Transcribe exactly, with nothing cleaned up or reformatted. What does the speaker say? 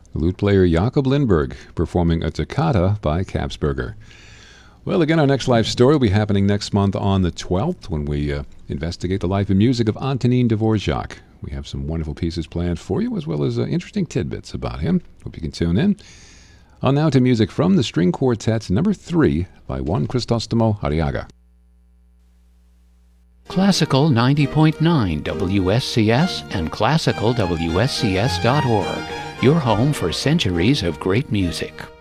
lute player Jakob Lindberg performing a toccata by Kapsberger. Well, again, our next life story will be happening next month on the twelfth when we uh, investigate the life and music of Antonin Dvorak. We have some wonderful pieces planned for you, as well as uh, interesting tidbits about him. Hope you can tune in. On now to music from the String Quartet number three by Juan Crisostomo Arriaga. Classical ninety point nine W S C S and classical W S C S dot org, your home for centuries of great music.